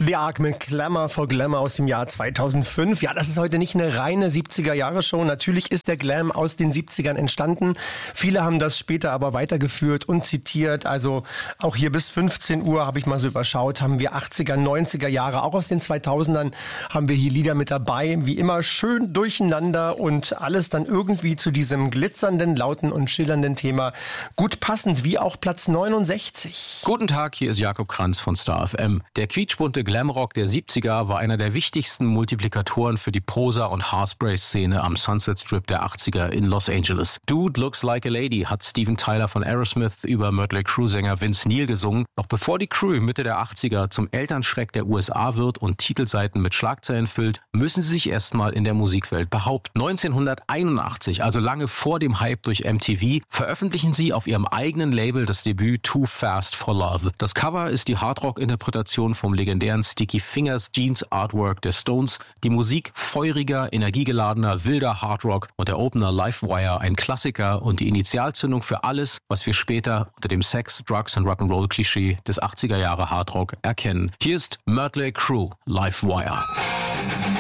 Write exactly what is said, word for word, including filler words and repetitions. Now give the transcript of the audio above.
The Ark mit Glamour for Glamour aus dem Jahr zweitausendfünf. Ja, das ist heute nicht eine reine siebziger-Jahre-Show. Natürlich ist der Glam aus den siebzigern entstanden. Viele haben das später aber weitergeführt und zitiert. Also auch hier bis fünfzehn Uhr habe ich mal so überschaut, haben wir achtziger, neunziger Jahre. Auch aus den zweitausendern haben wir hier Lieder mit dabei. Wie immer schön durcheinander und alles dann irgendwie zu diesem glitzernden, lauten und schillernden Thema gut passend, wie auch Platz neunundsechzig. Guten Tag, hier ist Jakob Kranz von Star F M. Der quietschbunte Glamrock der siebziger war einer der wichtigsten Multiplikatoren für die Poser- und Haarspray-Szene am Sunset Strip der achtziger in Los Angeles. Dude Looks Like a Lady hat Steven Tyler von Aerosmith über Mötley Crüe-Sänger Vince Neil gesungen. Doch bevor die Crew Mitte der achtziger zum Elternschreck der U S A wird und Titelseiten mit Schlagzeilen füllt, müssen sie sich erstmal in der Musikwelt behaupten. neunzehnhunderteinundachtzig, also lange vor dem Hype durch M T V, veröffentlichen sie auf ihrem eigenen Label das Debüt Too Fast for Love. Das Cover ist die Hardrock-Interpretation vom legendären Sticky Fingers Jeans Artwork der Stones. Die Musik feuriger, energiegeladener, wilder Hardrock und der Opener Livewire ein Klassiker und die Initialzündung für alles, was wir später unter dem Sex, Drugs und Rock'n'Roll Klischee des achtziger Jahre Hardrock erkennen. Hier ist Mötley Crüe, Livewire.